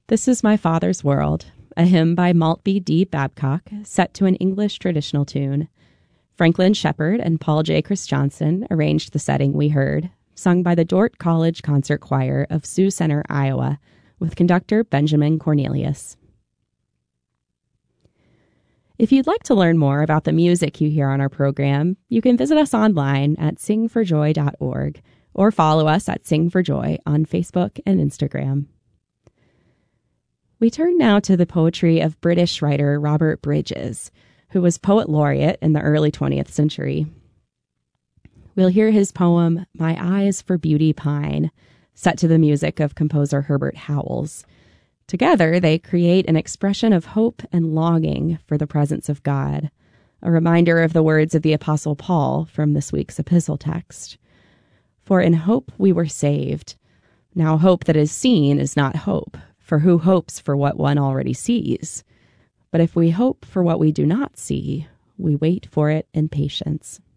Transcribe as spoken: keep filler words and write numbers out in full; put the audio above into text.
This is My Father's World, a hymn by Maltby D. Babcock, set to an English traditional tune. Franklin Shepard and Paul J. Christiansen arranged the setting we heard, sung by the Dordt College Concert Choir of Sioux Center, Iowa, with conductor Benjamin Cornelius. If you'd like to learn more about the music you hear on our program, you can visit us online at sing for joy dot org or follow us at Sing for Joy on Facebook and Instagram. We turn now to the poetry of British writer Robert Bridges, who was poet laureate in the early twentieth century. We'll hear his poem, My Eyes for Beauty Pine, set to the music of composer Herbert Howells. Together, they create an expression of hope and longing for the presence of God, a reminder of the words of the Apostle Paul from this week's epistle text. For in hope we were saved. Now hope that is seen is not hope, for who hopes for what one already sees? But if we hope for what we do not see, we wait for it in patience.